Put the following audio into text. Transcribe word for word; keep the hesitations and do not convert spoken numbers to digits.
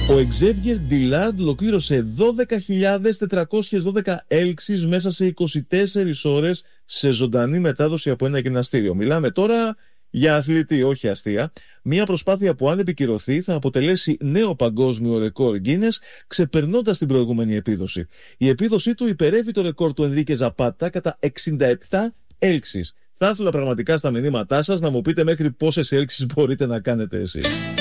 Ο Xavier Dillard ολοκλήρωσε δώδεκα χιλιάδες τετρακόσιες δώδεκα έλξεις μέσα σε είκοσι τέσσερις ώρες σε ζωντανή μετάδοση από ένα γυμναστήριο. Μιλάμε τώρα για αθλητή, όχι αστεία. Μια προσπάθεια που, αν επικυρωθεί, θα αποτελέσει νέο παγκόσμιο ρεκόρ Guinness, ξεπερνώντας την προηγούμενη επίδοση. Η επίδοσή του υπερεύει το ρεκόρ του Ενρίκε Ζαπάτα κατά εξήντα επτά έλξεις. Θα ήθελα πραγματικά στα μηνύματά σας να μου πείτε μέχρι πόσες έλξεις μπορείτε να κάνετε εσείς.